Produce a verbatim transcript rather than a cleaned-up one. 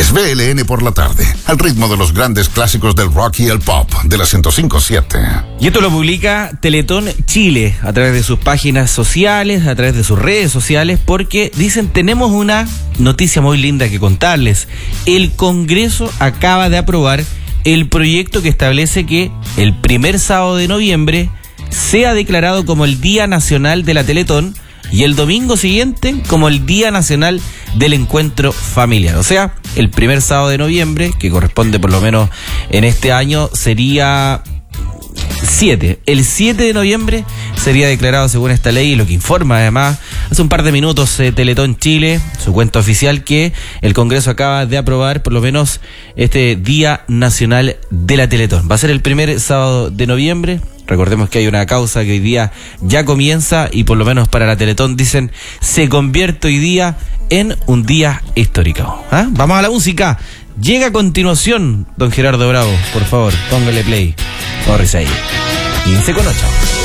Es B L N por la tarde, al ritmo de los grandes clásicos del rock y el pop de la ciento cinco punto siete. Y esto lo publica Teletón Chile a través de sus páginas sociales, a través de sus redes sociales, porque dicen, tenemos una noticia muy linda que contarles. El Congreso acaba de aprobar el proyecto que establece que el primer sábado de noviembre sea declarado como el Día Nacional de la Teletón y el domingo siguiente como el Día Nacional del Encuentro Familiar. O sea, el primer sábado de noviembre, que corresponde por lo menos en este año, sería siete. El siete de noviembre sería declarado según esta ley, y lo que informa además hace un par de minutos eh, Teletón Chile, su cuenta oficial, que el Congreso acaba de aprobar por lo menos este Día Nacional de la Teletón. Va a ser el primer sábado de noviembre. Recordemos que hay una causa que hoy día ya comienza y por lo menos para la Teletón dicen, se convierte hoy día en un día histórico. ¿Ah? Vamos a la música. Llega a continuación don Gerardo Bravo, por favor, póngale play. Corre ahí. quince con ocho.